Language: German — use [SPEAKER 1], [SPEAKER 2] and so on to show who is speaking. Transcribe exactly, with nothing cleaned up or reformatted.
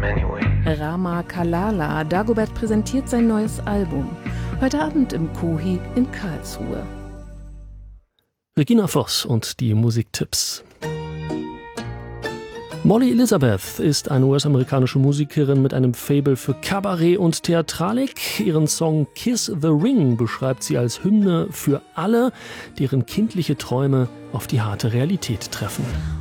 [SPEAKER 1] Rama Kalala, Dagobert präsentiert sein neues Album. Heute Abend im Kohi in Karlsruhe.
[SPEAKER 2] Regina Voss und die Musiktipps. Molly Elizabeth ist eine U S-amerikanische Musikerin mit einem Faible für Kabarett und Theatralik. Ihren Song Kiss the Ring beschreibt sie als Hymne für alle, deren kindliche Träume auf die harte Realität treffen.